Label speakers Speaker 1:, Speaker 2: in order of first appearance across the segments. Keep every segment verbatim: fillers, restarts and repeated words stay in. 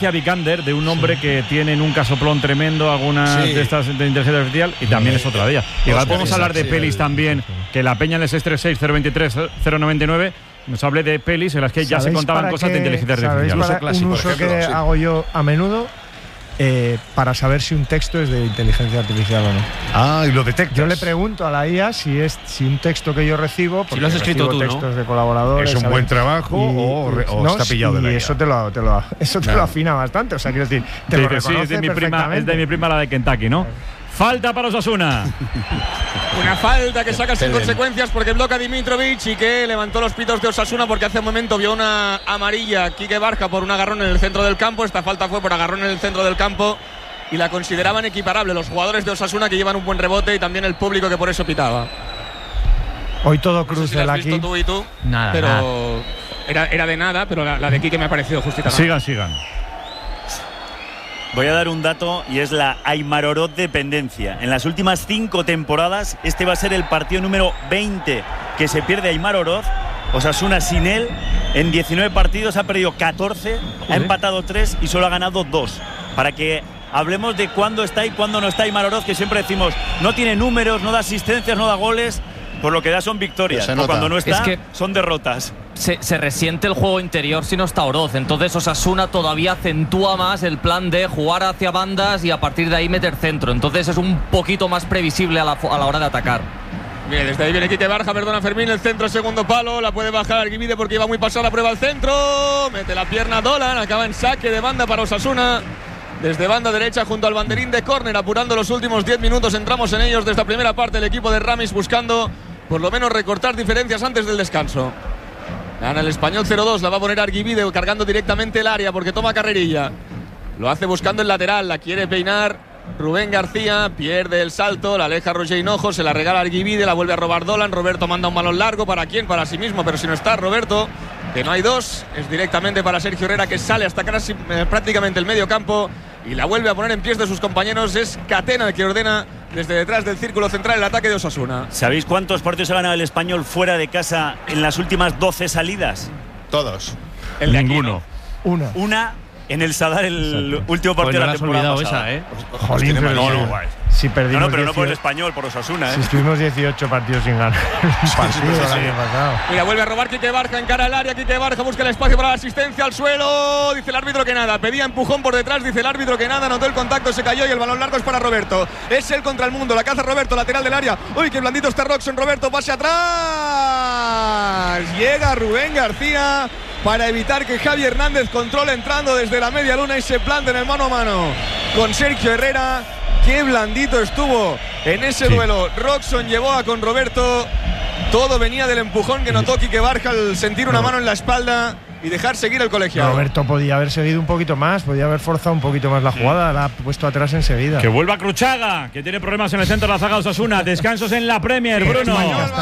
Speaker 1: Vikander, de un hombre sí. que tiene en un casoplón tremendo algunas sí. de estas de inteligencia artificial y también sí. es otra de ellas. Igual podemos sí, hablar de sí, pelis sí, también, sí. que la peña en el seis tres seis cero veintitrés cero noventa y nueve nos hable de pelis en las que ya se contaban cosas
Speaker 2: que,
Speaker 1: de inteligencia artificial.
Speaker 2: Para clásico, un uso ejemplo, que sí. hago yo a menudo eh, para saber si un texto es de inteligencia artificial o no.
Speaker 3: Ah, y lo detectas.
Speaker 2: Yo le pregunto a la I A si es si un texto que yo recibo, porque
Speaker 4: si lo has escrito tú,
Speaker 2: textos
Speaker 4: ¿no?
Speaker 2: de colaboradores,
Speaker 3: es un
Speaker 2: ¿sabes?
Speaker 3: buen trabajo y, o, re, o no, está pillado de la I A.
Speaker 2: Y eso te lo, te lo, eso te
Speaker 3: claro.
Speaker 2: lo afina bastante. O sea, quiero decir, te
Speaker 1: sí,
Speaker 2: lo
Speaker 1: sí,
Speaker 2: reconoce
Speaker 1: es de mi prima, es de mi prima la de Kentucky, ¿no? Falta para Osasuna.
Speaker 5: Una falta que saca sin consecuencias porque bloca Dimitrovic y que levantó los pitos de Osasuna porque hace un momento vio una amarilla Quique Barja por un agarrón en el centro del campo. Esta falta fue por agarrón en el centro del campo y la consideraban equiparable los jugadores de Osasuna, que llevan un buen rebote, y también el público, que por eso pitaba.
Speaker 2: Hoy todo cruz
Speaker 5: no sé si
Speaker 2: del
Speaker 5: la has
Speaker 2: aquí.
Speaker 5: visto tú y tú,
Speaker 4: nada,
Speaker 5: pero
Speaker 4: nada.
Speaker 5: Era, era de nada, pero la, la de Quique me ha parecido justita.
Speaker 1: Sigan, sigan.
Speaker 6: Voy a dar un dato y es la Aimar Oroz dependencia. En las últimas cinco temporadas, este va a ser el partido número veinte que se pierde Aimar Oroz. Osasuna sin él, en diecinueve partidos ha perdido catorce, Joder. ha empatado tres y solo ha ganado dos. Para que hablemos de cuándo está y cuándo no está Aimar Oroz, que siempre decimos, no tiene números, no da asistencias, no da goles. Por lo que da son victorias, o cuando no está, es que son derrotas.
Speaker 7: Se, se resiente el juego interior si no está Oroz. Entonces Osasuna todavía acentúa más el plan de jugar hacia bandas y a partir de ahí meter centro. Entonces es un poquito más previsible a la, a la hora de atacar.
Speaker 5: Bien, desde ahí viene Quique Barja, perdona Fermín, el centro, segundo palo, la puede bajar Arguibide porque iba muy pasada, prueba al centro, mete la pierna Dolan, acaba en saque de banda para Osasuna. Desde banda derecha junto al banderín de córner, apurando los últimos diez minutos, entramos en ellos de esta primera parte, el equipo de Ramis buscando por lo menos recortar diferencias antes del descanso. Gana el Español cero dos, la va a poner Arguibide cargando directamente el área porque toma carrerilla. Lo hace buscando el lateral, la quiere peinar Rubén García, pierde el salto, la aleja Roger Hinojo, se la regala Arguibide, la vuelve a robar Dolan. Roberto manda un balón largo, ¿para quién? Para sí mismo, pero si no está Roberto, que no hay dos, es directamente para Sergio Herrera, que sale hasta casi, eh, prácticamente el medio campo y la vuelve a poner en pies de sus compañeros. Es Catena el que ordena desde detrás del círculo central el ataque de Osasuna.
Speaker 6: ¿Sabéis cuántos partidos ha ganado el Español fuera de casa en las últimas doce salidas?
Speaker 3: Todos.
Speaker 6: El de
Speaker 1: Ninguno.
Speaker 6: Aquí,
Speaker 2: ¿no? Una.
Speaker 6: Una en el Sadar, el Exacto. último partido
Speaker 4: Joder,
Speaker 6: de la temporada
Speaker 4: pasada. Esa, ¿eh?
Speaker 2: Jolín, pero
Speaker 6: no,
Speaker 2: no,
Speaker 6: no,
Speaker 2: si perdimos
Speaker 6: no, no, pero
Speaker 2: dieciocho,
Speaker 6: no por el Español, por Osasuna, ¿eh?
Speaker 2: Si estuvimos dieciocho partidos sin ganar el partido el año pasado.
Speaker 5: Mira, vuelve a robar Quique Barja, encara el área, Quique Barja busca el espacio para la asistencia al suelo, dice el árbitro que nada, pedía empujón por detrás, dice el árbitro que nada, notó el contacto, se cayó y el balón largo es para Roberto. Es él contra el mundo, la caza Roberto, lateral del área. Uy, qué blandito está Roxon, Roberto, pase atrás. Llega Rubén García para evitar que Javi Hernández controle entrando desde la media luna y se plante en el mano a mano con Sergio Herrera. Qué blandito estuvo en ese sí. duelo. Roxon llevó a con Roberto. Todo venía del empujón que notó Quique Barja al sentir una mano en la espalda y dejar seguir el colegiado.
Speaker 2: Roberto podía haber seguido un poquito más, podía haber forzado un poquito más la jugada, la ha puesto atrás enseguida.
Speaker 1: Que vuelva Cruchaga, que tiene problemas en el centro de la zaga de Osasuna. Descansos en la Premier, Bruno.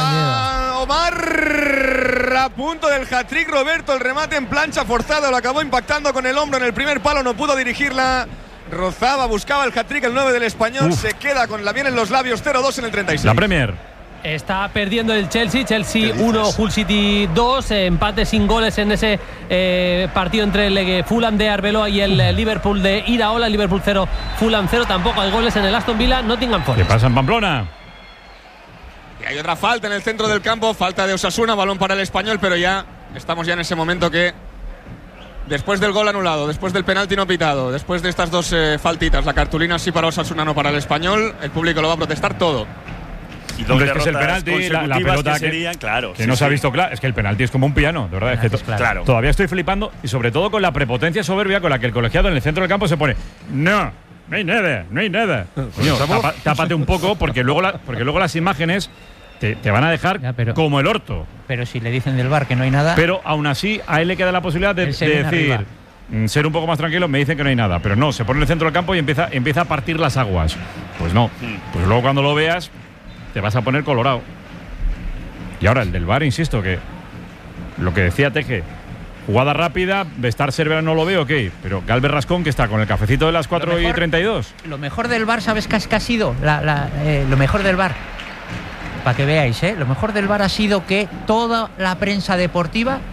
Speaker 5: Omar a punto del hat-trick, Roberto, el remate en plancha forzado, lo acabó impactando con el hombro en el primer palo, no pudo dirigirla. Rozaba, buscaba el hat-trick, el nueve del Español. Uf. Se queda con la bien en los labios, cero dos en el treinta y seis.
Speaker 1: La Premier.
Speaker 8: Está perdiendo el Chelsea, Chelsea uno, Hull City dos, eh, empate sin goles en ese eh, partido entre el eh, Fulham de Arbeloa y el eh, Liverpool de Iraola. Liverpool cero, Fulham cero, tampoco hay goles en el Aston Villa, Nottingham Forest.
Speaker 1: ¿Qué pasa en Pamplona?
Speaker 5: Y hay otra falta en el centro del campo, falta de Osasuna, balón para el Español, pero ya estamos ya en ese momento que después del gol anulado, después del penalti no pitado, después de estas dos eh, faltitas, la cartulina sí para Osasuna, no para el Español, el público lo va a protestar todo.
Speaker 6: Y dos
Speaker 1: Hombre, es que es el penalti, la, la pelota que,
Speaker 6: serían, claro,
Speaker 1: que
Speaker 6: sí,
Speaker 1: no
Speaker 6: sí.
Speaker 1: se ha visto claro. Es que el penalti es como un piano, de verdad. Es que to
Speaker 6: claro.
Speaker 1: Todavía estoy flipando y sobre todo con la prepotencia soberbia con la que el colegiado en el centro del campo se pone. No, no hay nada, no hay nada. Coño, tapa, tápate un poco porque luego, la, porque luego las imágenes te, te van a dejar ya, pero, como el orto.
Speaker 9: Pero si le dicen del V A R que no hay nada.
Speaker 1: Pero aún así a él le queda la posibilidad de, de decir. Arriba. Ser un poco más tranquilo, me dicen que no hay nada, pero no, se pone en el centro del campo y empieza, empieza a partir las aguas. Pues no, pues luego cuando lo veas te vas a poner colorado. Y ahora el del V A R, insisto, que lo que decía Teje, jugada rápida, Bestar Cervera no lo veo, ok, pero Galvez Rascón, que está con el cafecito de las cuatro y treinta y dos.
Speaker 9: Lo mejor del V A R, ¿sabes qué ha sido? La, la, eh, lo mejor del V A R, para que veáis, ¿eh? Lo mejor del V A R ha sido que toda la prensa deportiva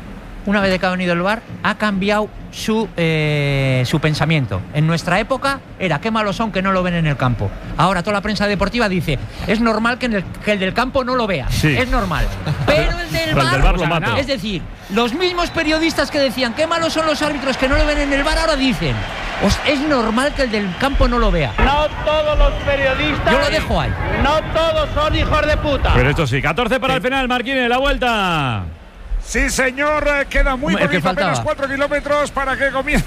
Speaker 9: una vez que ha venido el V A R, ha cambiado su, eh, su pensamiento. En nuestra época era qué malos son que no lo ven en el campo. Ahora toda la prensa deportiva dice es normal que, en el, que el del campo no lo vea. Sí. Es normal. Pero el del V A R,
Speaker 1: el del V A R lo mata.
Speaker 9: Es decir, los mismos periodistas que decían qué malos son los árbitros que no lo ven en el V A R, ahora dicen pues es normal que el del campo no lo vea.
Speaker 4: No todos los periodistas.
Speaker 9: Yo lo dejo ahí.
Speaker 4: No todos son hijos de puta.
Speaker 1: Pero esto sí, catorce para el final, Marquínez, la vuelta.
Speaker 10: Sí, señor, queda muy poquito, apenas cuatro kilómetros para que comience.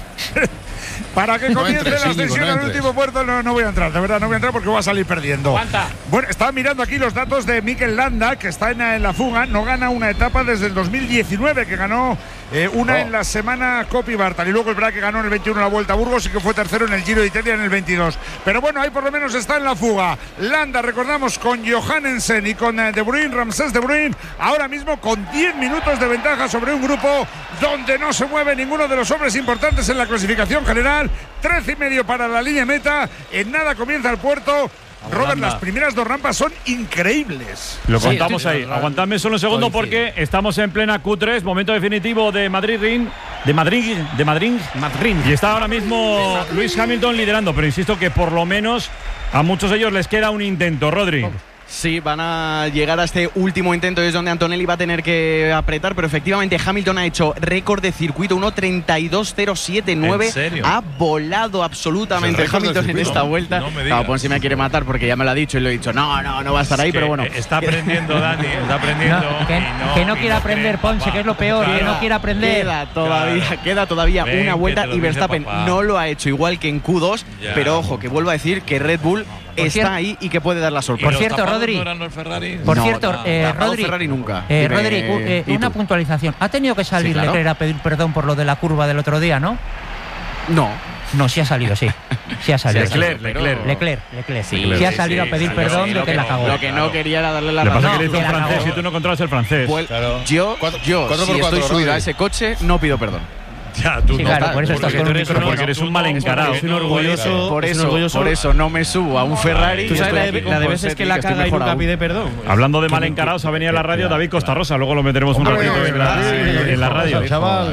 Speaker 10: Para que comience no la sesión no al último puerto. No, no voy a entrar, de verdad, no voy a entrar porque voy a salir perdiendo.
Speaker 4: ¿Cuánta?
Speaker 10: Bueno, estaba mirando aquí los datos de Mikel Landa, que está en, en la fuga. No gana una etapa desde el dos mil diecinueve, que ganó eh, una oh. en la semana Coppi Bartal. Y luego el Bra que ganó en el veintiuno la Vuelta a Burgos y que fue tercero en el Giro de Italia en el veintidós. Pero bueno, ahí por lo menos está en la fuga. Landa, recordamos, con Johannesen y con eh, De Bruyne, Ramsés De Bruyne, ahora mismo con diez minutos de ventaja sobre un grupo donde no se mueve ninguno de los hombres importantes en la clasificación general. trece y medio para la línea meta. En nada comienza el puerto. Robert, las primeras dos rampas son increíbles.
Speaker 1: Lo contamos sí, ahí. Aguantadme solo un segundo porque estamos en plena Q tres, momento definitivo de Madrid Ring, de Madrid, de Madrid, Madrid. Y está ahora mismo Lewis Hamilton liderando, pero insisto que por lo menos a muchos de ellos les queda un intento, Rodri.
Speaker 11: Sí, van a llegar a este último intento, es donde Antonelli va a tener que apretar, pero efectivamente Hamilton ha hecho récord de circuito, uno treinta y dos cero siete nueve.
Speaker 1: ¿En serio?
Speaker 11: Ha volado absolutamente el Hamilton en esta vuelta. No, no claro, pues si me quiere matar porque ya me lo ha dicho y lo he dicho, no, no, no va a estar es ahí, pero bueno.
Speaker 12: Está aprendiendo, Dani, está aprendiendo.
Speaker 9: No, que, no, que no quiere aprender, Ponce, que es lo peor, claro, que no quiere aprender.
Speaker 11: Queda todavía, claro. queda todavía Ven, una vuelta y Verstappen no lo ha hecho igual que en Q dos, ya. pero ojo, que vuelvo a decir que Red Bull Por está cierto, ahí y que puede dar la sorpresa.
Speaker 9: Por cierto, Rodri.
Speaker 12: No eran los Ferrari?
Speaker 9: Por
Speaker 11: no,
Speaker 9: cierto,
Speaker 11: no,
Speaker 9: eh,
Speaker 11: no,
Speaker 9: Rodri.
Speaker 11: Ferrari nunca.
Speaker 9: Eh, Rodri, eh, una puntualización. ¿Ha tenido que salir sí, claro. Leclerc a pedir perdón por lo de la curva del otro día, no?
Speaker 11: No.
Speaker 9: No, sí ha salido, sí. Sí ha salido.
Speaker 1: Leclerc,
Speaker 9: sí.
Speaker 1: Leclerc.
Speaker 9: Leclerc, Leclerc. Sí,
Speaker 1: Leclerc.
Speaker 9: sí ha salido sí, a pedir sí, perdón sí, de que, que la cagó.
Speaker 11: Lo que no quería era darle la
Speaker 1: razón.
Speaker 11: razón.
Speaker 1: Lo que pasa es que le hizo un francés y tú no controlas el francés.
Speaker 11: Pues, claro. Yo, yo cuatro, si cuatro, estoy subido a ese coche, no pido perdón.
Speaker 1: Ya, tú
Speaker 9: sí,
Speaker 1: no
Speaker 9: claro,
Speaker 1: estás,
Speaker 9: por eso estás con un
Speaker 1: micrófono. Porque eres un mal encarado.
Speaker 11: Es un orgulloso. Por eso, orgulloso. por eso no me subo a un Ferrari.
Speaker 13: Tú sabes la de, la de veces que la caga y nunca pide perdón.
Speaker 1: Hablando de mal encarados, ha venido a la radio David Costarrosa. Luego lo meteremos un ratito en la radio.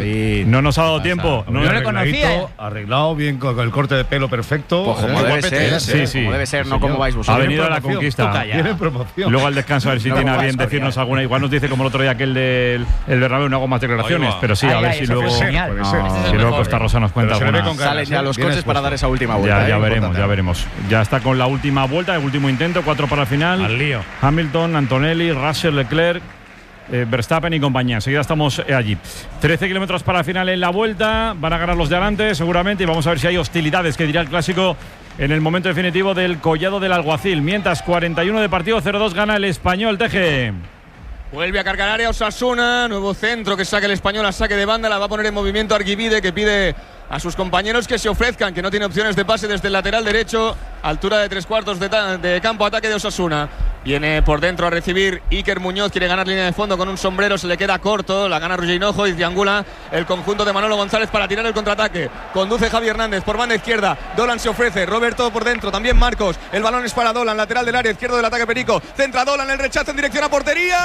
Speaker 1: No nos ha dado tiempo.
Speaker 9: No le conocía.
Speaker 3: Arreglado bien con el corte de pelo perfecto.
Speaker 11: Como debe ser.
Speaker 1: Sí, sí.
Speaker 11: Como debe ser, no como vais vosotros.
Speaker 1: Ha venido a la conquista. Luego al descanso a ver si tiene a bien decirnos alguna. Igual nos dice como el otro día aquel del Bernabéu, no hago más declaraciones. Pero sí, a ver si luego Costa Rosa nos cuenta alguna.
Speaker 11: Salen ya los coches para dar esa última vuelta.
Speaker 1: Ya, ya veremos, ya veremos. Ya está con la última vuelta, el último intento, cuatro para el final.
Speaker 12: Al lío.
Speaker 1: Hamilton, Antonelli, Russell, Leclerc, eh, Verstappen y compañía. Enseguida estamos eh, allí. trece kilómetros para el final en la vuelta. Van a ganar los de adelante seguramente y vamos a ver si hay hostilidades, que dirá el clásico en el momento definitivo del Collado del Alguacil. Mientras cuarenta y uno de partido, cero dos gana el Español. Teje.
Speaker 5: Vuelve a cargar área Osasuna, nuevo centro que saca el Español a saque de banda, la va a poner en movimiento Arguibide, que pide a sus compañeros que se ofrezcan, que no tiene opciones de pase desde el lateral derecho, altura de tres cuartos de, de campo, ataque de Osasuna. Viene por dentro a recibir Iker Muñoz, quiere ganar línea de fondo con un sombrero, se le queda corto, la gana Roger Hinojo y triangula el conjunto de Manolo González para tirar el contraataque. Conduce Javi Hernández por banda izquierda, Dolan se ofrece, Roberto por dentro, también Marcos, el balón es para Dolan, lateral del área izquierdo del ataque Perico, centra Dolan, el rechazo en dirección a portería,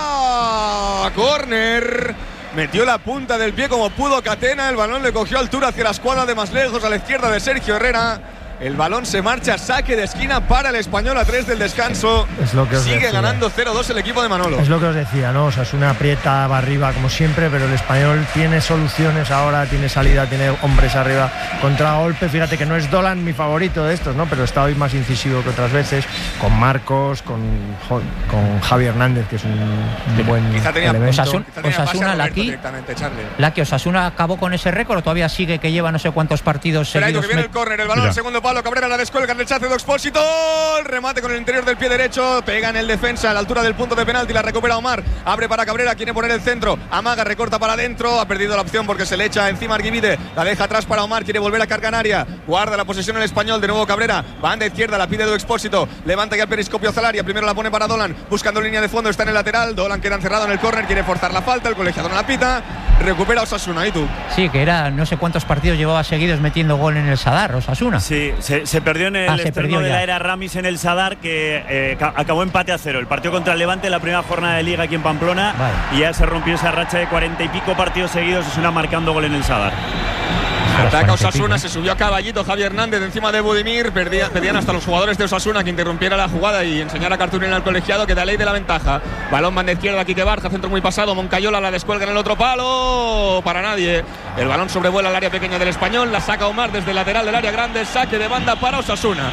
Speaker 5: córner. Metió la punta del pie como pudo Catena, el balón le cogió altura hacia la escuadra de más lejos, a la izquierda de Sergio Herrera. El balón se marcha, saque de esquina para el Español a tres del descanso.
Speaker 2: Es lo que os
Speaker 5: Sigue
Speaker 2: decía.
Speaker 5: ganando cero dos el equipo de Manolo.
Speaker 2: Es lo que os decía, ¿no? O sea, es una aprieta va arriba como siempre, pero el Español tiene soluciones ahora, tiene salida, tiene hombres arriba. Contragolpe, fíjate que no es Dolan mi favorito de estos, ¿no? Pero está hoy más incisivo que otras veces, con Marcos, con, con Javi Hernández, que es un, un buen
Speaker 5: quizá tenía,
Speaker 2: elemento.
Speaker 9: Osasun, Osasuna, la aquí, la que Osasuna acabó con ese récord, todavía sigue que lleva no sé cuántos partidos
Speaker 5: Pero
Speaker 9: seguidos.
Speaker 5: Que viene el córner, el balón, el segundo palo, Cabrera la descuelga, el rechace de Expósito, el remate con el interior del pie derecho, pega en el defensa a la altura del punto de penalti, la recupera Omar, abre para Cabrera, quiere poner el centro, amaga, recorta para adentro, ha perdido la opción porque se le echa encima Arguibide, la deja atrás para Omar, quiere volver a cargar en área, guarda la posesión el Español, de nuevo Cabrera, banda izquierda, la pide de Expósito, levanta ya el periscopio Zalaria, primero la pone para Dolan, buscando línea de fondo, está en el lateral, Dolan queda encerrado en el córner, quiere forzar la falta, el colegiado no la pita, recupera Osasuna, ¿y tú?
Speaker 9: Sí, que era no sé cuántos partidos llevaba seguidos metiendo gol en el Sadar, Osasuna.
Speaker 6: Sí, se, se perdió en el
Speaker 9: Ah, se
Speaker 6: estreno
Speaker 9: perdió
Speaker 6: de
Speaker 9: ya.
Speaker 6: la era Ramis en el Sadar, que eh, ca- acabó empate a cero. El partido contra el Levante, la primera jornada de Liga aquí en Pamplona, y ya se rompió esa racha de cuarenta y pico partidos seguidos, Osasuna marcando gol en el Sadar.
Speaker 5: Ataca Osasuna, se subió a caballito Javier Hernández encima de Budimir. Perdía, pedían hasta los jugadores de Osasuna que interrumpiera la jugada y enseñara cartulina al colegiado que da ley de la ventaja. Balón banda izquierda, Quique Barja, centro muy pasado. Moncayola la descuelga en el otro palo. Para nadie. El balón sobrevuela el área pequeña del Español. La saca Omar desde el lateral del área grande. Saque de banda para Osasuna.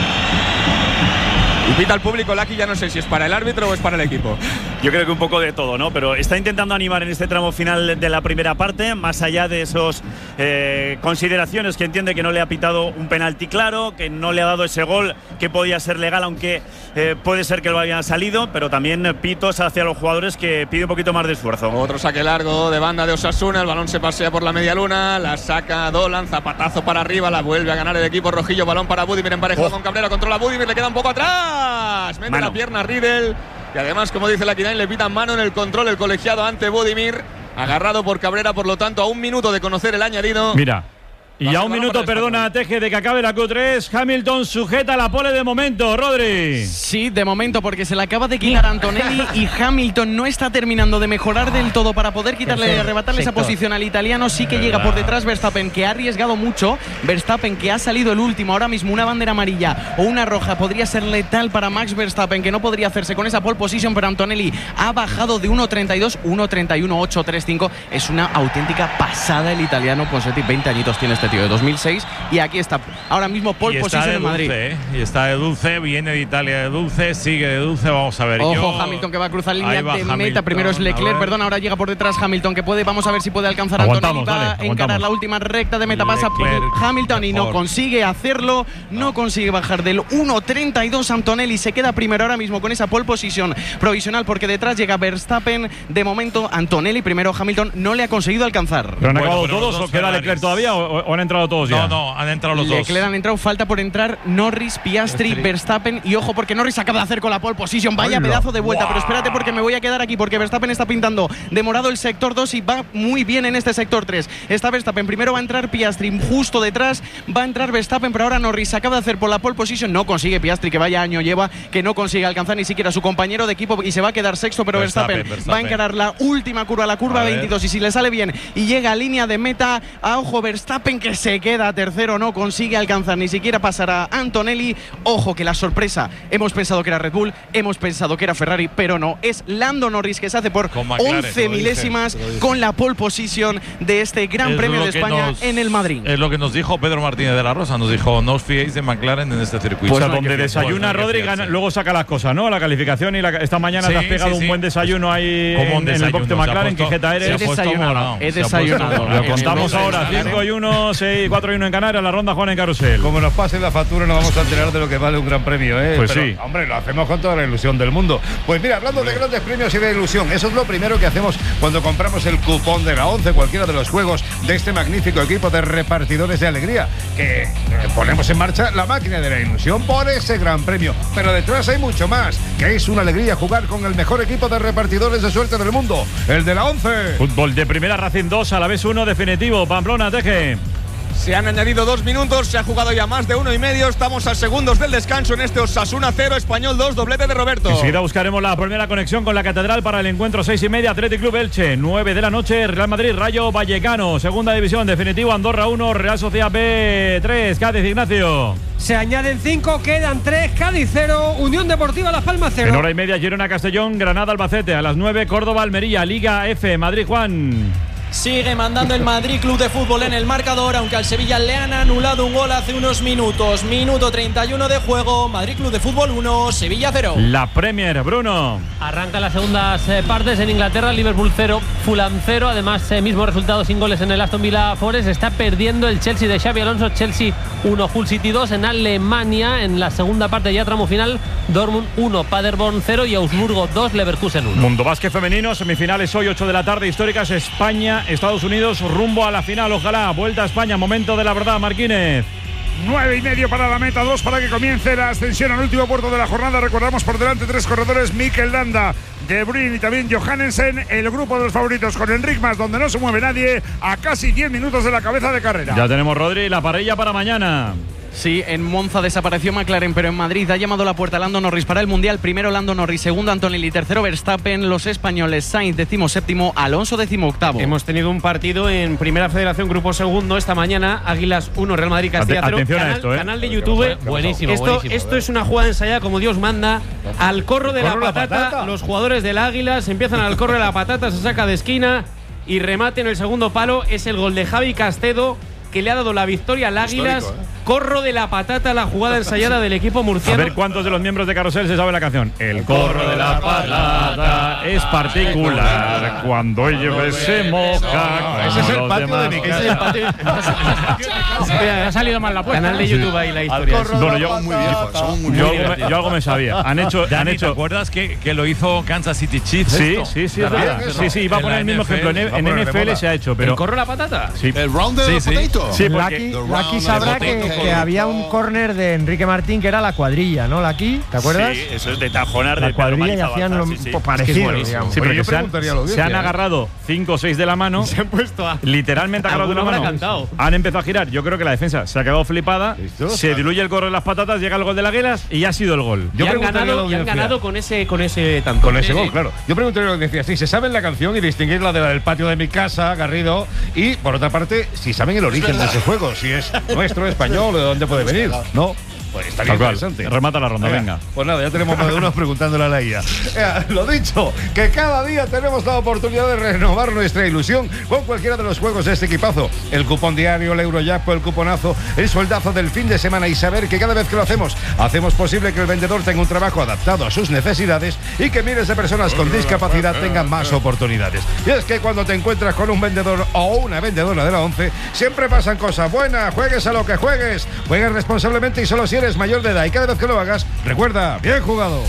Speaker 5: Y pita al público, Laki, ya no sé si es para el árbitro o es para el equipo.
Speaker 6: Yo creo que un poco de todo, ¿no? Pero está intentando animar en este tramo final de la primera parte, más allá de esos eh, consideraciones que entiende que no le ha pitado un penalti claro, que no le ha dado ese gol que podía ser legal, aunque eh, puede ser que lo hayan salido, pero también pitos hacia los jugadores que pide un poquito más de esfuerzo.
Speaker 5: Otro saque largo de banda de Osasuna, el balón se pasea por la media luna, la saca Dolan, zapatazo para arriba, la vuelve a ganar el equipo rojillo, balón para Budimir emparejado
Speaker 6: oh.
Speaker 5: con Cabrera, controla Budimir, le queda un poco atrás. Mete
Speaker 6: Mano.
Speaker 5: la pierna Riedel. Y además, como dice la Quinain, le pitan mano en el control el colegiado ante Budimir. Agarrado por Cabrera, por lo tanto, a un minuto de conocer el añadido.
Speaker 1: Mira. Y
Speaker 5: Va a
Speaker 1: ya
Speaker 5: ser
Speaker 1: un
Speaker 5: balón
Speaker 1: minuto,
Speaker 5: para el
Speaker 1: perdona, Teje, de que acabe la Q tres. Hamilton sujeta la pole de momento, Rodri.
Speaker 11: Sí, de momento, porque se le acaba de quitar a Antonelli y Hamilton no está terminando de mejorar del todo para poder quitarle y
Speaker 9: Tercer
Speaker 11: arrebatarle esa
Speaker 9: sector.
Speaker 11: posición al italiano. Sí que llega por detrás Verstappen, que ha arriesgado mucho. Verstappen, que ha salido el último. Ahora mismo una bandera amarilla o una roja podría ser letal para Max Verstappen, que no podría hacerse con esa pole position, pero Antonelli ha bajado de uno treinta y dos, uno treinta y uno, ocho treinta y cinco. Es una auténtica pasada el italiano. Ponsetti, veinte añitos tiene este tío, de dos mil seis. Y aquí está, ahora mismo pole
Speaker 12: y está
Speaker 11: position
Speaker 12: de
Speaker 11: en Madrid.
Speaker 12: dulce, ¿eh? Y está de dulce, viene de Italia de dulce, sigue de dulce, vamos a ver.
Speaker 11: Ojo,
Speaker 12: Yo,
Speaker 11: Hamilton que va a cruzar línea
Speaker 12: ahí va
Speaker 11: de meta.
Speaker 12: Hamilton,
Speaker 11: Primero es
Speaker 12: a
Speaker 11: Leclerc,
Speaker 12: ver.
Speaker 11: perdón, ahora llega por detrás Hamilton, que puede, vamos a ver si puede alcanzar a Antonelli.
Speaker 1: Aguantamos,
Speaker 11: Va
Speaker 1: dale,
Speaker 11: a encarar
Speaker 1: aguantamos.
Speaker 11: la última recta de meta, pasa por
Speaker 12: Leclerc,
Speaker 11: Hamilton y no
Speaker 12: mejor.
Speaker 11: consigue hacerlo, no consigue bajar del uno treinta y dos. Antonelli se queda primero ahora mismo con esa pole position provisional, porque detrás llega Verstappen. De momento, Antonelli primero, Hamilton no le ha conseguido alcanzar.
Speaker 1: ¿Pero han
Speaker 12: Bueno,
Speaker 1: acabado
Speaker 12: pero los
Speaker 1: todos
Speaker 12: dos
Speaker 1: o queda
Speaker 12: Ferraris.
Speaker 1: Leclerc todavía o, o han entrado todos ya?
Speaker 12: No, no, han entrado los dos.
Speaker 11: Leclerc han entrado, falta por entrar Norris, Piastri,
Speaker 12: Piastri.
Speaker 11: Verstappen y ojo porque Norris acaba de hacer con la pole position, vaya
Speaker 1: Hola.
Speaker 11: pedazo de vuelta,
Speaker 1: Wow.
Speaker 11: pero espérate porque me voy a quedar aquí porque Verstappen está pintando de morado el sector dos y va muy bien en este sector tres. Está Verstappen, primero va a entrar Piastri, justo detrás va a entrar Verstappen, pero ahora Norris acaba de hacer por la pole position, no consigue Piastri, que vaya año lleva, que no consigue alcanzar ni siquiera a su compañero de equipo y se va a quedar sexto, pero Verstappen,
Speaker 12: Verstappen,
Speaker 11: va a
Speaker 12: Verstappen.
Speaker 11: encarar la última curva, la curva
Speaker 12: A ver.
Speaker 11: veintidós, y si le sale bien y llega a línea de meta, a ojo Verstappen que se queda tercero, no consigue alcanzar ni siquiera pasar a Antonelli. Ojo que la sorpresa, hemos pensado que era Red Bull, hemos pensado que era Ferrari, pero no, es Lando Norris que se hace por
Speaker 12: Con McLaren,
Speaker 11: once
Speaker 12: te lo dije,
Speaker 11: milésimas
Speaker 12: te lo dije.
Speaker 11: con la pole position de este Gran
Speaker 12: Es
Speaker 11: Premio
Speaker 12: lo
Speaker 11: de
Speaker 12: que
Speaker 11: España
Speaker 12: nos-
Speaker 11: en el Madrid.
Speaker 12: Es lo que nos dijo Pedro Martínez de la Rosa, nos dijo, no os fiéis de McLaren en este circuito.
Speaker 1: O sea,
Speaker 12: No hay que
Speaker 1: donde
Speaker 12: fiarse.
Speaker 1: desayuna
Speaker 12: Pues no hay que
Speaker 1: Rodri,
Speaker 12: fiarse.
Speaker 1: gana- luego saca las cosas, ¿no? La calificación y la, esta mañana
Speaker 12: Sí,
Speaker 1: te has pegado
Speaker 12: sí,
Speaker 1: un
Speaker 12: sí.
Speaker 1: buen desayuno ahí
Speaker 12: Como un
Speaker 1: en, en el box de
Speaker 12: desayuno, se ha
Speaker 1: McLaren. ¿Qué
Speaker 12: puesto-
Speaker 1: jeta
Speaker 12: se ha
Speaker 1: eres?
Speaker 12: puesto
Speaker 11: desayunado,
Speaker 12: morado,
Speaker 11: he
Speaker 12: se ha puesto
Speaker 11: desayunado.
Speaker 12: morado.
Speaker 1: Lo contamos
Speaker 11: En el
Speaker 1: ahora,
Speaker 11: box de
Speaker 1: cinco y uno, seis, cuatro y uno en Canarias, la ronda Juan en Carusel.
Speaker 3: Como nos pase la factura, no vamos a enterar de lo que vale un gran premio, ¿eh?
Speaker 1: Pues
Speaker 3: Pero,
Speaker 1: sí.
Speaker 3: hombre, lo hacemos con toda la ilusión del mundo. Pues mira, hablando de grandes premios y de ilusión, eso es lo primero que hacemos cuando compramos el cupón de la once, cualquiera de los juegos de este magnífico equipo de repartidores de alegría, que eh, ponemos en marcha la máquina de la ilusión por ese gran premio. Pero detrás hay mucho más, que es una alegría jugar con el mejor equipo de repartidores de suerte del mundo, el de la once.
Speaker 1: Fútbol de primera, Racing dos, a la vez uno definitivo. Pamplona, Teje.
Speaker 5: Se han añadido dos minutos, se ha jugado ya más de uno y medio. Estamos a segundos del descanso en este Osasuna cero, Español dos, doblete de Roberto.
Speaker 1: Enseguida buscaremos la primera conexión con la Catedral para el encuentro seis y media, Athletic Club Elche, nueve de la noche, Real Madrid, Rayo Vallecano, segunda división, definitivo, Andorra uno, Real Sociedad B tres, Cádiz, Ignacio.
Speaker 14: Se añaden cinco, quedan tres, Cádiz cero, Unión Deportiva Las Palmas cero.
Speaker 1: En hora y media, Girona Castellón, Granada Albacete, a las nueve, Córdoba Almería, Liga F, Madrid Juan.
Speaker 15: Sigue mandando el Madrid Club de Fútbol en el marcador, aunque al Sevilla le han anulado un gol hace unos minutos. Minuto treinta y uno de juego, Madrid Club de Fútbol uno, Sevilla cero.
Speaker 1: La Premier, Bruno.
Speaker 8: Arranca las segundas eh, partes en Inglaterra, Liverpool cero, Fulham cero. Además, eh, mismo resultado sin goles en el Aston Villa Forest. Está perdiendo el Chelsea de Xabi Alonso, Chelsea uno, Hull City dos. En Alemania, en la segunda parte ya tramo final, Dortmund uno, Paderborn cero y Augsburgo dos, Leverkusen uno.
Speaker 1: Mundo Básquet femenino, semifinales hoy, ocho de la tarde, históricas, España, Estados Unidos, rumbo a la final, ojalá. Vuelta a España, momento de la verdad, Marquínez.
Speaker 10: Nueve y medio para la meta, dos para que comience la ascensión al último puerto de la jornada. Recordamos por delante tres corredores, Mikel Landa, De Bruyne y también Johannesen. El grupo de los favoritos con Enric Mas, donde no se mueve nadie, a casi diez minutos de la cabeza de carrera.
Speaker 1: Ya tenemos, Rodri, la parrilla para mañana.
Speaker 11: Sí, en Monza desapareció McLaren, pero en Madrid ha llamado a la puerta Lando Norris para el Mundial. Primero Lando Norris, segundo Antonelli, tercero Verstappen. Los españoles, Sainz decimo séptimo, Alonso decimo octavo.
Speaker 13: Hemos tenido un partido en Primera Federación, grupo segundo, esta mañana. Águilas uno, Real Madrid Castilla cero.
Speaker 1: Atención
Speaker 13: Canal,
Speaker 1: a esto, ¿eh?
Speaker 13: Canal de YouTube.
Speaker 8: Buenísimo,
Speaker 13: Esto,
Speaker 8: buenísimo,
Speaker 13: esto
Speaker 8: ¿eh?
Speaker 13: es una jugada ensayada como Dios manda. Al corro de
Speaker 3: ¿Corro
Speaker 13: la
Speaker 3: la
Speaker 13: patata,
Speaker 3: patata?
Speaker 13: los jugadores del Águilas empiezan al corro de la patata, se saca de esquina y remate en el segundo palo. Es el gol de Javi Castedo, que le ha dado la victoria al Águilas.
Speaker 3: Histórico, ¿eh?
Speaker 13: Corro de la patata, la jugada ensayada del equipo
Speaker 1: A
Speaker 13: murciano.
Speaker 1: ver cuántos de los miembros de Carrusel se sabe la canción. El corro de la patata es particular cuando llueve se moja.
Speaker 3: Ese es el
Speaker 1: los
Speaker 3: patio
Speaker 1: demás.
Speaker 3: de mi casa.
Speaker 13: Ha salido mal la puesta. Canal de YouTube ahí la
Speaker 3: Al
Speaker 13: historia.
Speaker 3: corro
Speaker 1: Bueno,
Speaker 3: de
Speaker 1: yo-
Speaker 3: la
Speaker 1: muy
Speaker 3: patata.
Speaker 1: Yo algo, me, yo algo me sabía. Han hecho, han
Speaker 12: Dani, ¿te
Speaker 1: hecho.
Speaker 12: acuerdas que, que lo hizo Kansas City Chiefs?
Speaker 1: Sí,
Speaker 12: esto?
Speaker 1: sí, sí, es
Speaker 12: También,
Speaker 1: verdad.
Speaker 12: eso.
Speaker 1: Sí, sí, iba a
Speaker 12: En
Speaker 1: poner
Speaker 12: la
Speaker 1: el mismo
Speaker 12: N F L.
Speaker 1: ejemplo. En,
Speaker 3: va a
Speaker 1: en
Speaker 3: poner de
Speaker 1: N F L
Speaker 3: moda.
Speaker 1: se ha hecho,
Speaker 13: ¿El
Speaker 1: pero.
Speaker 13: corro de la patata?
Speaker 1: Sí,
Speaker 16: El round de
Speaker 12: Sí,
Speaker 16: los
Speaker 12: sí.
Speaker 16: potatoes.
Speaker 1: sí,
Speaker 2: Lucky,
Speaker 1: porque.
Speaker 2: Lucky sabrá que, que había un córner de Enrique Martín que era la cuadrilla, ¿no? Lucky, ¿te acuerdas?
Speaker 6: Sí, eso es de tajonar
Speaker 2: La
Speaker 6: de
Speaker 2: cuadrilla y hacían lo
Speaker 6: sí, sí.
Speaker 2: po- parecido,
Speaker 13: buenísimo.
Speaker 2: digamos.
Speaker 1: Sí,
Speaker 3: Oye,
Speaker 1: pero
Speaker 3: yo
Speaker 1: se han,
Speaker 3: preguntaría a la
Speaker 1: se
Speaker 3: audiencia,
Speaker 1: han
Speaker 3: ¿eh?
Speaker 1: agarrado cinco o seis de la mano.
Speaker 13: Se han puesto a.
Speaker 1: Literalmente agarrado de la
Speaker 13: Alguno
Speaker 1: mano.
Speaker 13: habrá cantado.
Speaker 1: Han empezado a girar. Yo creo que la defensa se ha quedado flipada.
Speaker 3: ¿Listo?
Speaker 1: Se diluye el corro de las patatas, llega el gol de las Águilas y ya ha sido el gol.
Speaker 3: Yo
Speaker 13: y han
Speaker 3: preguntaría a la
Speaker 13: ganado, y han
Speaker 3: audiencia.
Speaker 13: ganado con ese, con ese tanto.
Speaker 3: Con ese
Speaker 13: Sí,
Speaker 3: gol,
Speaker 13: sí.
Speaker 3: claro. Yo preguntaría a la audiencia si se saben la canción y distinguirla de la del patio de mi casa, Garrido, y por otra parte, si saben el origen de ese juego, si es nuestro, español o de dónde puede venir. No, pues estaría
Speaker 1: Tal cual.
Speaker 3: interesante.
Speaker 1: Remata la ronda, venga.
Speaker 3: Pues nada, ya tenemos más de uno preguntándole a la I A. Eh, lo dicho, que cada día tenemos la oportunidad de renovar nuestra ilusión con cualquiera de los juegos de este equipazo. El cupón diario, el Eurojackpot, el cuponazo, el sueldazo del fin de semana y saber que cada vez que lo hacemos, hacemos posible que el vendedor tenga un trabajo adaptado a sus necesidades y que miles de personas con discapacidad tengan más oportunidades. Y es que cuando te encuentras con un vendedor o una vendedora de la ONCE, siempre pasan cosas buenas. Juegues a lo que juegues, juegues responsablemente y solo si eres mayor de edad, y cada vez que lo hagas, recuerda, bien jugado.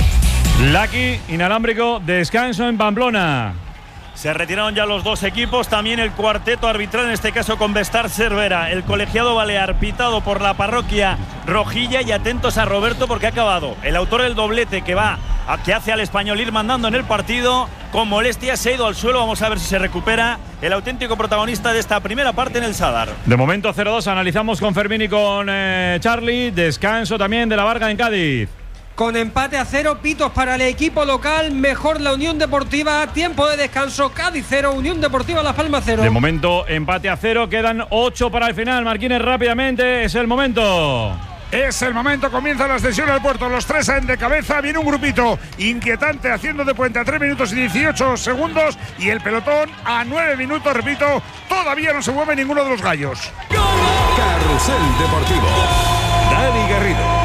Speaker 1: Lucky, inalámbrico, descanso en Pamplona.
Speaker 6: Se retiraron ya los dos equipos, también el cuarteto arbitral, en este caso con Bestar Cervera, el colegiado balear pitado por la parroquia rojilla, y atentos a Roberto porque ha acabado. El autor del doblete que va, a, que hace al Español ir mandando en el partido, con molestia se ha ido al suelo, vamos a ver si se recupera el auténtico protagonista de esta primera parte en el Sadar.
Speaker 1: De momento cero dos, analizamos con Fermín y con eh, Charlie. Descanso también de la Varga en Cádiz.
Speaker 14: Con empate a cero, pitos para el equipo local, mejor la Unión Deportiva, tiempo de descanso, Cádiz cero, Unión Deportiva Las Palmas cero.
Speaker 1: De momento empate a cero, quedan ocho para el final. Marquines, rápidamente, es el momento.
Speaker 10: Es el momento, comienza la ascensión al puerto, los tres salen de cabeza, viene un grupito inquietante haciendo de puente a tres minutos y dieciocho segundos y el pelotón a nueve minutos, repito, todavía no se mueve ninguno de los gallos.
Speaker 16: Carrusel Deportivo. Dani Garrido.